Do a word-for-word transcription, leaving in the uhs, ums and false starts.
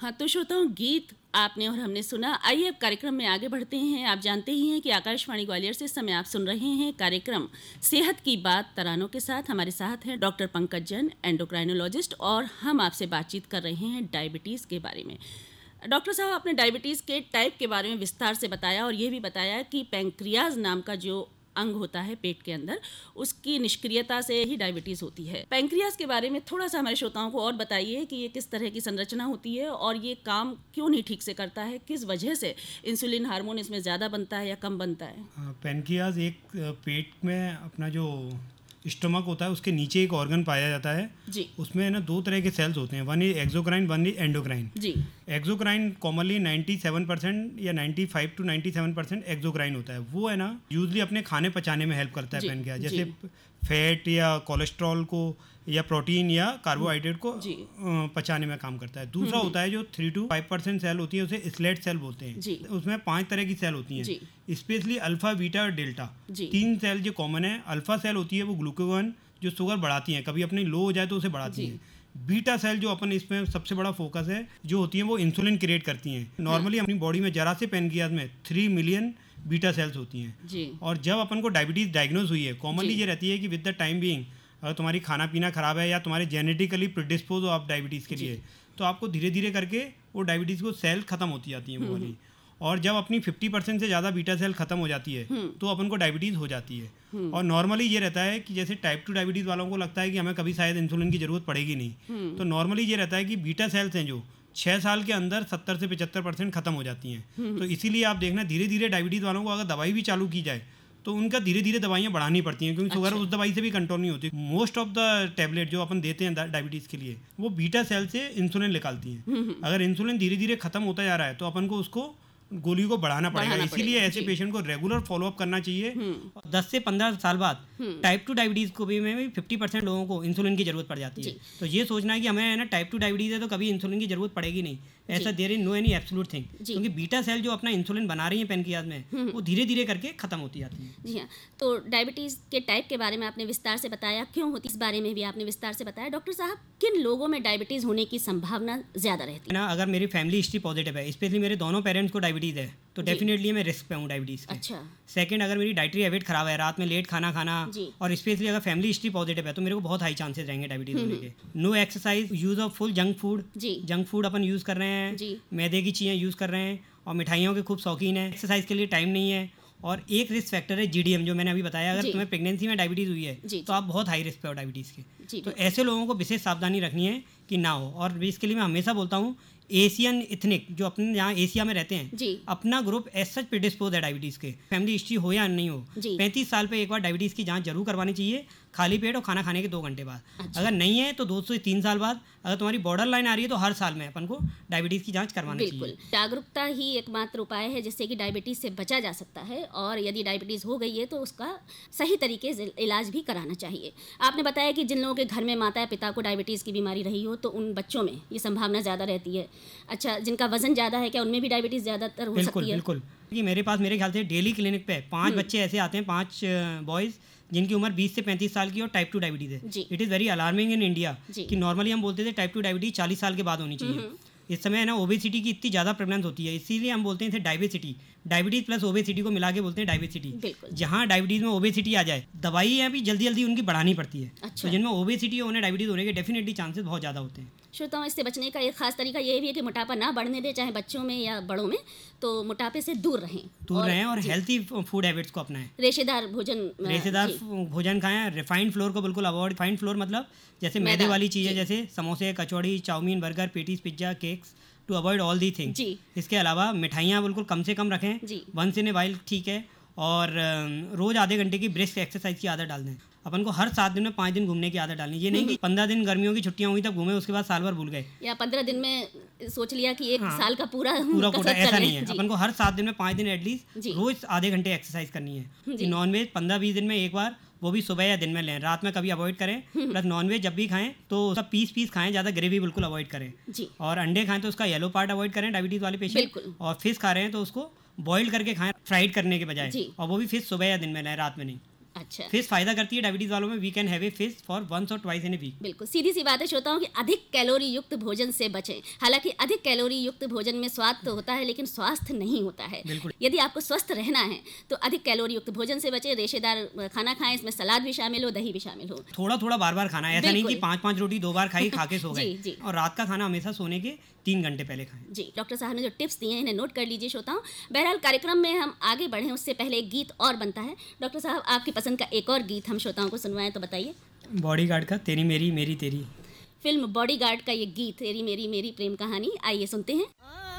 हाँ, तो श्रोताओं, गीत आपने और हमने सुना। आइए अब कार्यक्रम में आगे बढ़ते हैं। आप जानते ही हैं कि आकाशवाणी ग्वालियर से इस समय आप सुन रहे हैं कार्यक्रम सेहत की बात तरानों के साथ। हमारे साथ हैं डॉक्टर पंकज जैन, एंडोक्राइनोलॉजिस्ट, और हम आपसे बातचीत कर रहे हैं डायबिटीज़ के बारे में। डॉक्टर साहब, आपने डायबिटीज़ के टाइप के बारे में विस्तार से बताया और ये भी बताया कि पैंक्रियाज नाम का जो अंग होता है पेट के अंदर, उसकी निष्क्रियता से ही डायबिटीज़ होती है। पैंक्रियाज के बारे में थोड़ा सा हमारे श्रोताओं को और बताइए कि ये किस तरह की संरचना होती है और ये काम क्यों नहीं ठीक से करता है, किस वजह से इंसुलिन हार्मोन इसमें ज़्यादा बनता है या कम बनता है। पैंक्रियाज एक पेट में अपना जो स्टमक होता है उसके नीचे एक ऑर्गन पाया जाता है जी। उसमें ना दो तरह के सेल्स होते हैं, one is exocrine, one is endocrine. Ji. Exocrine commonly सत्तानवे परसेंट या पचानवे टू सत्तानवे परसेंट एक्सोक्राइन होता है। वो है ना यूजली अपने खाने पचाने में हेल्प करता है पैंक्रियाज, जैसे फैट या कोलेस्ट्रॉल को या प्रोटीन या कार्बोहाइड्रेट को पचाने में काम करता है। दूसरा होता है जो three to five percent cell होती है, उसे स्लेट सेल बोलते हैं। उसमें पांच तरह की सेल होती हैं, स्पेशली अल्फा, बीटा और डेल्टा। तीन सेल जो कॉमन है, अल्फा सेल होती है वो ग्लूकागॉन जो शुगर बढ़ाती है, कभी अपनी लो हो जाए तो उसे बढ़ाती है। बीटा सेल जो अपन इसमें सबसे बड़ा फोकस है जो होती है वो इंसुलिन क्रिएट करती हैं। नॉर्मली अपनी बॉडी में जरा से पैंक्रियाज में थ्री मिलियन बीटा सेल्स होती हैं। और जब अपन को डायबिटीज़ डायग्नोज हुई है, कॉमनली ये रहती है कि विद द टाइम बीइंग अगर तुम्हारी खाना पीना खराब है या तुम्हारे जेनेटिकली प्रिडिस्पोज हो आप डायबिटीज़ के लिए, तो आपको धीरे धीरे करके वो डायबिटीज़ को सेल खत्म होती जाती है वो वाली। और जब अपनी पचास परसेंट से ज़्यादा बीटा सेल खत्म हो जाती है तो अपन को डायबिटीज़ हो जाती है। और नॉर्मली ये रहता है कि जैसे टाइप टू डायबिटीज़ वालों को लगता है कि हमें कभी शायद इंसुलिन की ज़रूरत पड़ेगी नहीं, तो नॉर्मली ये रहता है कि बीटा सेल्स हैं जो छः साल के अंदर सत्तर से पचहत्तर परसेंट खत्म हो जाती हैं। तो इसीलिए आप देखना धीरे धीरे डायबिटीज़ वालों को अगर दवाई भी चालू की जाए तो उनका धीरे धीरे दवाइयाँ बढ़ानी पड़ती हैं, क्योंकि शुगर उस दवाई से भी कंट्रोल नहीं होती। मोस्ट ऑफ द टैबलेट जो अपन देते हैं डायबिटीज़ के लिए वो बीटा सेल से इंसुलिन निकालती हैं। अगर इंसुलिन धीरे धीरे खत्म होता जा रहा है तो अपन को उसको गोली को बढ़ाना पड़ेगा। इसीलिए ऐसे पेशेंट को रेगुलर फॉलोअप करना चाहिए। दस से पंद्रह साल बाद टाइप टू डायबिटीज़ को भी में भी फिफ्टी परसेंट लोगों को इंसुलिन की जरूरत पड़ जाती है। तो ये सोचना है कि हमें ना टाइप टू डायबिटीज़ है तो कभी इंसुलिन की जरूरत पड़ेगी नहीं, ऐसा there is no any absolute thing, क्योंकि बीटा सेल जो अपना इंसुलिन बना रही है पैंक्रियाज में वो धीरे धीरे करके खत्म होती जाती है। जी हाँ, तो डायबिटीज़ के टाइप के बारे में आपने विस्तार से बताया, क्यों होती इस बारे में भी आपने विस्तार से बताया। डॉक्टर साहब, किन लोगों में डायबिटीज़ होने की संभावना ज़्यादा रहती है? ना अगर मेरी फैमिली हिस्ट्री पॉजिटिव है, स्पेशली मेरे दोनों पेरेंट्स को डायबिटीज़ है, तो डेफिनेटली मैं रिस्क पे हूँ डायबिटीज़ के। अच्छा। सेकंड, अगर मेरी डाइटरी हैबिट खराब है, रात में लेट खाना खाना, और स्पेशली अगर फैमिली हिस्ट्री पॉजिटिव है तो मेरे को बहुत हाई चांसेस रहेंगे डायबिटीज़ होने के। No exercise, use of full junk food, junk food upon use कर रहे हैं, मैदे की चीज़ें यूज़ कर रहे हैं और मिठाइयों के खूब शौकीन है, एक्सरसाइज के लिए टाइम नहीं है। और एक रिस्क फैक्टर है जीडीएम, जो मैंने अभी बताया, अगर तुम्हें प्रेगनेंसी में डायबिटीज़ हुई है तो आप बहुत हाई रिस्क पे हो डायबिटीज़ के। तो ऐसे लोगों को विशेष सावधानी रखनी है कि ना हो। और इसके लिए मैं हमेशा बोलता हूँ एशियन इथनिक जो अपने यहाँ एशिया में रहते हैं, अपना ग्रुप एज सच प्रिडिस्पोज है डायबिटीज़ के, फैमिली हिस्ट्री हो या नहीं हो, पैंतीस साल पे एक बार डायबिटीज़ की जांच जरूर करवानी चाहिए, खाली पेट और खाना खाने के दो घंटे बाद। अच्छा। अगर नहीं है तो दो से तीन साल बाद, अगर तुम्हारी बॉर्डर लाइन आ रही है तो हर साल में अपन को डायबिटीज़ की जांच करवानी चाहिए। जागरूकता ही एकमात्र उपाय है जिससे कि डायबिटीज़ से बचा जा सकता है, और यदि डायबिटीज़ हो गई है तो उसका सही तरीके से इलाज भी कराना चाहिए। आपने बताया कि जिन लोगों के घर में माता पिता को डायबिटीज़ की बीमारी रही हो तो उन बच्चों में ये संभावना ज़्यादा रहती है। अच्छा, जिनका वजन ज़्यादा है, क्या उनमें भी डायबिटीज़ ज़्यादातर हो सकती है? बिल्कुल। कि मेरे पास मेरे ख्याल से डेली क्लिनिक पे पांच बच्चे ऐसे आते हैं, पांच बॉयज़ जिनकी उम्र बीस से पैंतीस साल की और टाइप टू डायबिटीज़ है। It is very alarming in India कि नॉर्मली हम बोलते थे टाइप टू डायबिटीज़ चालीस साल के बाद होनी चाहिए। इस समय है ना ओबेसिटी की इतनी ज़्यादा प्रेवलेंस होती है, इसीलिए हम बोलते हैं इसे डायबिसिटी, डायबिटीज़ प्लस ओबेसिटी को मिला के बोलते हैं डायबिसिटी। जहाँ डायबिटीज़ में ओबेसिटी आ जाए, दवाइयाँ भी जल्दी जल्दी उनकी बढ़ानी पड़ती है। अच्छा। तो जिनमें ओबेसिटी होने डायबिटीज़ होने के डेफिनेटली चांसेस बहुत ज़्यादा होते हैं। श्रोताओं, इससे बचने का एक खास तरीका ये भी है कि मोटापा ना बढ़ने दे, चाहे बच्चों में या बड़ों में, तो मोटापे से दूर रहें दूर रहें और हेल्थी फूड हैबिट्स को अपनाएं। रेशेदार भोजन रेशेदार भोजन खाएं, रिफाइंड फ्लोर को बिल्कुल अवॉइड। रिफाइंड फ्लोर मतलब जैसे मैदे वाली चीज़ें, जैसे समोसे, कचौड़ी, chowmein, burger, patties, pizza, cakes, to avoid all the things. इसके अलावा मिठाइयाँ बिल्कुल कम से कम रखें, वंस इन ए वाइल ठीक है, और रोज़ आधे घंटे की ब्रिस्क एक्सरसाइज की आदत डाल दें। अपन को हर सात दिन में पाँच दिन घूमने की आदत डालनी। ये नहीं कि पंद्रह दिन गर्मियों की छुट्टियां हुई तब घूमे, उसके बाद साल भर भूल गए, या पंद्रह दिन में सोच लिया कि एक हाँ, साल का पूरा पूरा कोटा, ऐसा नहीं है। अपन को हर सात दिन में पाँच दिन एटलीस्ट रोज आधे घंटे एक्सरसाइज करनी है। कि नॉनवेज पंद्रह बीस दिन में एक बार, वो भी सुबह या दिन में लें, रात में कभी अवॉइड करें। प्लस नॉनवेज जब भी खाएं तो उसका पीस पीस खाएं, ज़्यादा ग्रेवी बिल्कुल अवॉइड करें। और अंडे खाएं तो उसका येलो पार्ट अवॉइड करें डायबिटीज़ वाले पेशेंट। और फिश खा रहे हैं तो उसको बॉइल्ड करके खाएं, फ्राइड करने के बजाय, और वो भी फिश सुबह या दिन में लें, रात में नहीं। अच्छा, फिश फायदा करती है डायबिटीज वालों में। We can have a fish for once और ट्वाइस इन ए वीक। बिल्कुल सीधी सी बात है श्रोताओं कि अधिक कैलोरी युक्त भोजन से बचें। हालांकि अधिक कैलोरी युक्त भोजन में स्वाद तो होता है लेकिन स्वास्थ्य नहीं होता है। बिल्कुल। यदि आपको स्वस्थ रहना है तो अधिक कैलोरी युक्त भोजन से बचें, रेशेदार खाना खाएं, इसमें सलाद भी शामिल हो, दही भी शामिल हो। थोड़ा थोड़ा बार बार खाना है, ऐसा नहीं कि बिल्कुल। पांच पांच रोटी दो बार खाई खा के सो जी, गए। जी। और रात का खाना हमेशा सोने के तीन घंटे पहले खाएं। जी, डॉक्टर साहब ने जो टिप्स दिए हैं इन्हें नोट कर लीजिए श्रोताओं। बहरहाल कार्यक्रम में हम आगे बढ़ें उससे पहले एक गीत और बनता है। डॉक्टर साहब आपकी पसंद का एक और गीत हम श्रोताओं को सुनवाएं तो बताइए। बॉडीगार्ड का तेरी मेरी मेरी तेरी। फिल्म बॉडीगार्ड का ये गीत तेरी मेरी मेरी प्रेम कहानी, आइए सुनते हैं।